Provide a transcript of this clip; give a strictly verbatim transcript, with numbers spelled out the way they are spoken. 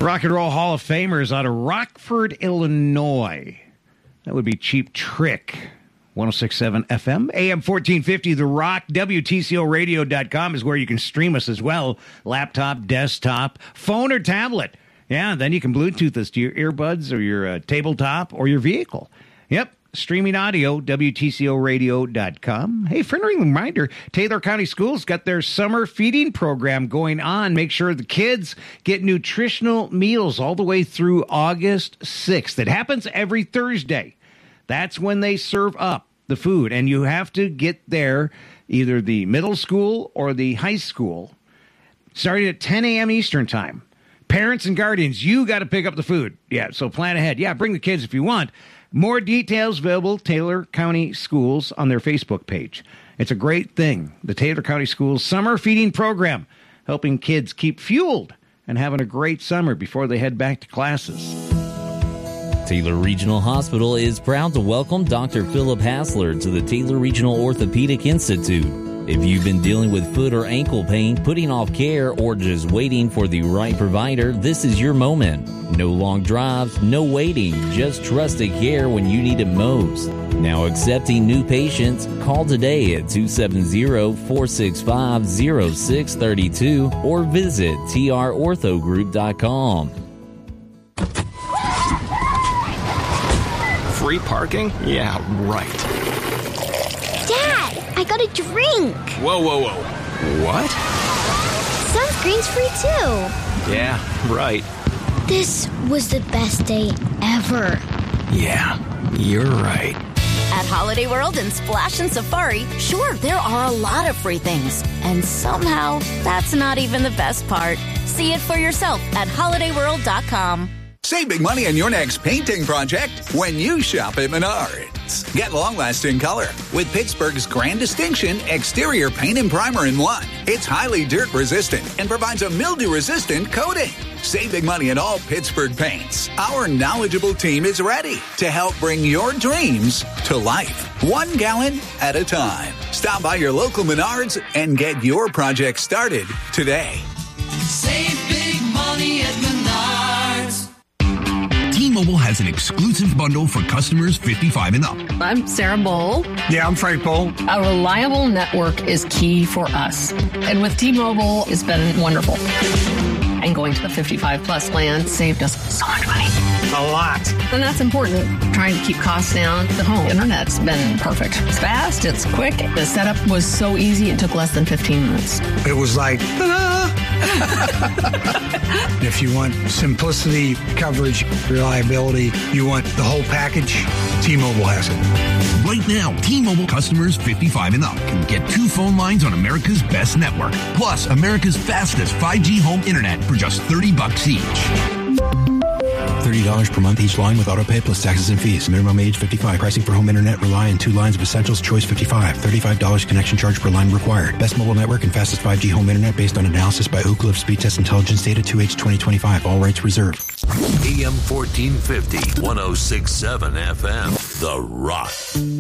Rock and Roll Hall of Famers out of Rockford, Illinois. That would be Cheap Trick. one oh six point seven F M, A M fourteen fifty, The Rock. W T C O radio dot com is where you can stream us as well. Laptop, desktop, phone, or tablet. Yeah, then you can Bluetooth us to your earbuds or your uh, tabletop or your vehicle. Yep. Streaming audio, W T C O radio dot com. Hey, friendly reminder, Taylor County Schools got their summer feeding program going on. Make sure the kids get nutritional meals all the way through August sixth. It happens every Thursday. That's when they serve up the food, and you have to get there, either the middle school or the high school, starting at ten a.m. Eastern time. Parents and guardians, you got to pick up the food. Yeah, so plan ahead. Yeah, bring the kids if you want. More details available, Taylor County Schools, on their Facebook page. It's a great thing. The Taylor County Schools Summer Feeding Program, helping kids keep fueled and having a great summer before they head back to classes. Taylor Regional Hospital is proud to welcome Doctor Philip Hassler to the Taylor Regional Orthopedic Institute. If you've been dealing with foot or ankle pain, putting off care, or just waiting for the right provider, this is your moment. No long drives, no waiting, just trusted care when you need it most. Now accepting new patients, call today at two seven zero, four six five, zero six three two or visit T R ortho group dot com. Free parking? Yeah, right. Dad, I got a drink. Whoa, whoa, whoa. What? Sunscreen's free too. Yeah, right. This was the best day ever. Yeah, you're right. At Holiday World and Splash and Safari, sure, there are a lot of free things. And somehow, that's not even the best part. See it for yourself at holiday world dot com. Save big money on your next painting project when you shop at Menards. Get long-lasting color with Pittsburgh's Grand Distinction Exterior Paint and Primer in one. It's highly dirt-resistant and provides a mildew-resistant coating. Save big money on all Pittsburgh paints. Our knowledgeable team is ready to help bring your dreams to life, one gallon at a time. Stop by your local Menards and get your project started today. Save big money at Menards. T-Mobile has an exclusive bundle for customers fifty-five and up. I'm Sarah Bowl. Yeah, I'm Frank Bowl. A reliable network is key for us. And with T-Mobile, it's been wonderful. And going to the fifty-five plus plan saved us so much money. A lot. And that's important. Trying to keep costs down. The home internet's been perfect. It's fast. It's quick. The setup was so easy. It took less than fifteen minutes. It was like, ta-da! If you want simplicity, coverage, reliability, you want the whole package, T-Mobile has it. Right now, T-Mobile customers fifty-five and up can get two phone lines on America's best network, plus America's fastest five G home internet for just thirty bucks each. thirty dollars per month each line with autopay plus taxes and fees. Minimum age fifty-five. Pricing for home internet rely on two lines of essentials. Choice fifty-five. thirty-five dollars connection charge per line required. Best mobile network and fastest five G home internet based on analysis by Ookla of Speed Test Intelligence data two H twenty twenty-five. All rights reserved. A M fourteen fifty, one oh six point seven F M. The Rock.